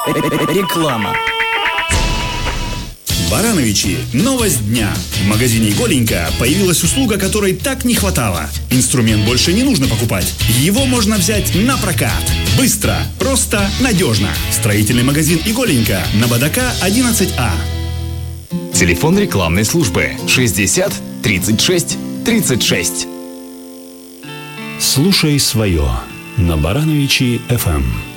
Реклама. Барановичи. Новость дня. В магазине «Голенько» появилась услуга, которой так не хватало. Инструмент больше не нужно покупать. Его можно взять на прокат. Быстро, просто, надежно. Строительный магазин «Голенько» на Бадака 11А. Телефон рекламной службы 60 36 36. Слушай свое на Барановичи FM.